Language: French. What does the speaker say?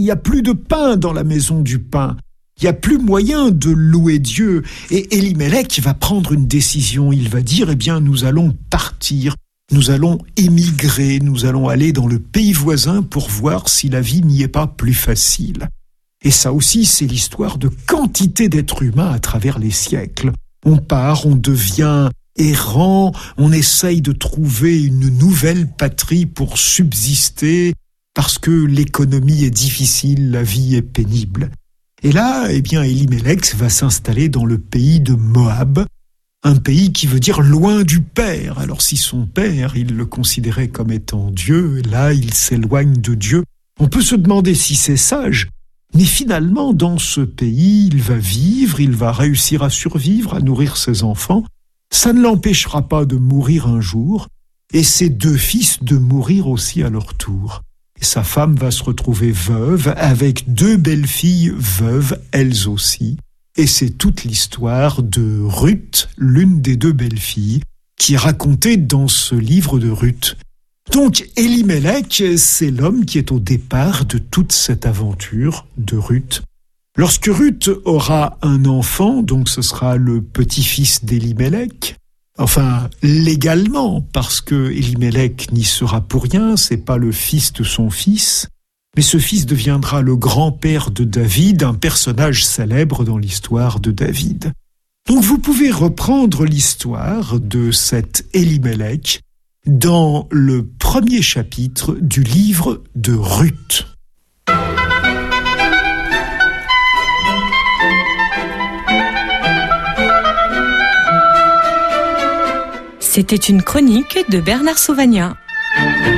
n'y a plus de pain dans la maison du pain. Il n'y a plus moyen de louer Dieu. Et Elimelech va prendre une décision. Il va dire, nous allons partir. Nous allons émigrer. Nous allons aller dans le pays voisin pour voir si la vie n'y est pas plus facile. Et ça aussi, c'est l'histoire de quantité d'êtres humains à travers les siècles. On part, on devient errant, on essaye de trouver une nouvelle patrie pour subsister parce que l'économie est difficile, la vie est pénible. Et là, Elimelech va s'installer dans le pays de Moab, un pays qui veut dire loin du Père. Alors si son père, il le considérait comme étant Dieu, là, il s'éloigne de Dieu. On peut se demander si c'est sage, mais finalement, dans ce pays, il va vivre, il va réussir à survivre, à nourrir ses enfants. Ça ne l'empêchera pas de mourir un jour, et ses 2 fils de mourir aussi à leur tour. Et sa femme va se retrouver veuve, avec 2 belles-filles veuves, elles aussi. Et c'est toute l'histoire de Ruth, l'une des 2 belles-filles, qui est racontée dans ce livre de Ruth. Donc Elimelech, c'est l'homme qui est au départ de toute cette aventure de Ruth. Lorsque Ruth aura un enfant, donc ce sera le petit-fils d'Elimelech, enfin légalement, parce que Elimelech n'y sera pour rien, c'est pas le fils de son fils, mais ce fils deviendra le grand-père de David, un personnage célèbre dans l'histoire de David. Donc vous pouvez reprendre l'histoire de cet Elimelech dans le premier chapitre du livre de Ruth. C'était une chronique de Bernard Sauvagnat.